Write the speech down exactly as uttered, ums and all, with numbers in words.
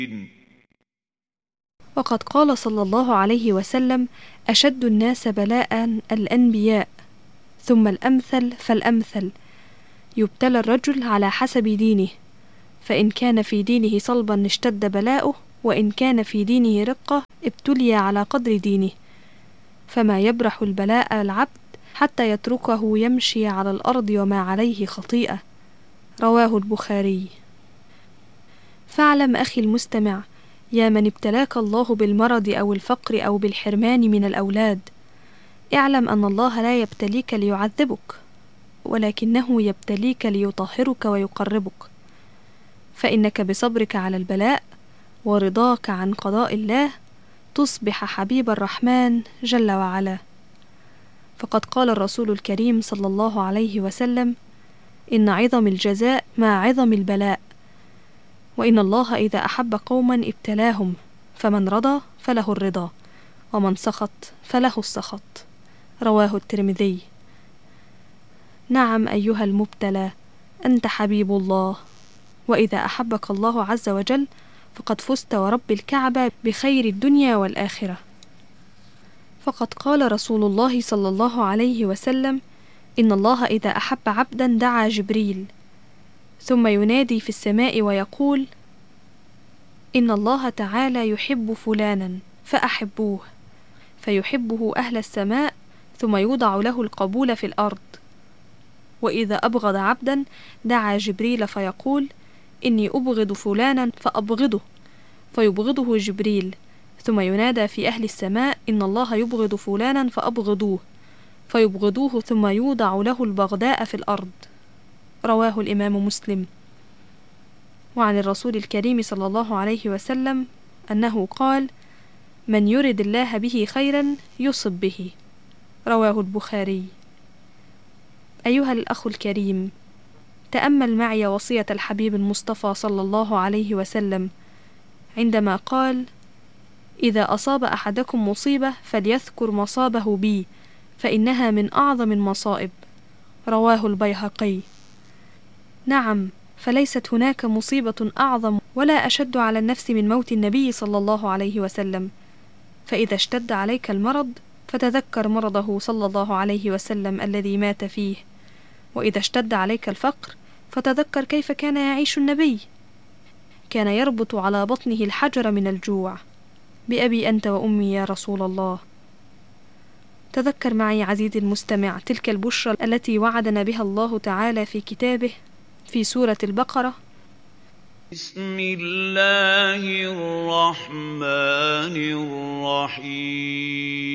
وقد قال صلى الله عليه وسلم: أشد الناس بلاء الأنبياء، ثم الأمثل فالأمثل، يبتلى الرجل على حسب دينه، فإن كان في دينه صلبا اشتد بلاؤه، وإن كان في دينه رقة ابتلي على قدر دينه، فما يبرح البلاء العبد حتى يتركه يمشي على الأرض وما عليه خطيئة. رواه البخاري. فاعلم أخي المستمع، يا من ابتلاك الله بالمرض أو الفقر أو بالحرمان من الأولاد، اعلم أن الله لا يبتليك ليعذبك، ولكنه يبتليك ليطهرك ويقربك، فإنك بصبرك على البلاء ورضاك عن قضاء الله تصبح حبيب الرحمن جل وعلا. فقد قال الرسول الكريم صلى الله عليه وسلم: إن عظم الجزاء مع عظم البلاء، وإن الله إذا أحب قوما ابتلاهم، فمن رضى فله الرضا، ومن سخط فله السخط. رواه الترمذي. نعم أيها المبتلى، أنت حبيب الله، وإذا أحبك الله عز وجل فقد فزت ورب الكعبة بخير الدنيا والآخرة. فقد قال رسول الله صلى الله عليه وسلم: إن الله إذا أحب عبدا دعا جبريل، ثم ينادي في السماء ويقول: إن الله تعالى يحب فلانا فأحبوه، فيحبه أهل السماء، ثم يوضع له القبول في الأرض. وإذا أبغض عبدا دعا جبريل فيقول: إني أبغض فلانا فأبغضه، فيبغضه جبريل، ثم ينادى في أهل السماء: إن الله يبغض فلانا فأبغضوه، فيبغضوه، ثم يوضع له البغداء في الأرض. رواه الإمام مسلم. وعن الرسول الكريم صلى الله عليه وسلم أنه قال: من يرد الله به خيرا يصب به. رواه البخاري. أيها الأخ الكريم، تأمل معي وصية الحبيب المصطفى صلى الله عليه وسلم عندما قال: إذا أصاب أحدكم مصيبة فليذكر مصابه بي، فإنها من أعظم المصائب. رواه البيهقي. نعم، فليست هناك مصيبة أعظم ولا أشد على النفس من موت النبي صلى الله عليه وسلم. فإذا اشتد عليك المرض فتذكر مرضه صلى الله عليه وسلم الذي مات فيه، وإذا اشتد عليك الفقر فتذكر كيف كان يعيش النبي، كان يربط على بطنه الحجر من الجوع. بأبي أنت وأمي يا رسول الله. تذكر معي عزيزي المستمع تلك البشرى التي وعدنا بها الله تعالى في كتابه في سورة البقرة: بسم الله الرحمن الرحيم